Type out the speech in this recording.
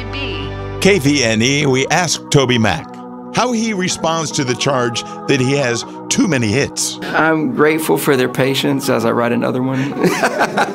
it be? KVNE, we asked Toby Mac how he responds to the charge that he has too many hits. I'm grateful for their patience as I write another one.